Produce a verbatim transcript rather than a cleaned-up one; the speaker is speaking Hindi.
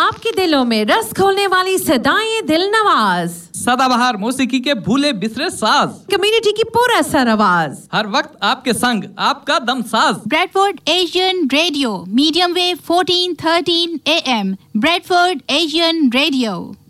आपके दिलों में रस खोलने वाली सदाएं दिल नवाज, सदाबहार मौसीकी के भूले बिसरे साज, कम्युनिटी की पूरा सर आवाज, हर वक्त आपके संग आपका दम साज। Bradford Asian radio, medium wave fourteen thirteen A M, Bradford Asian radio.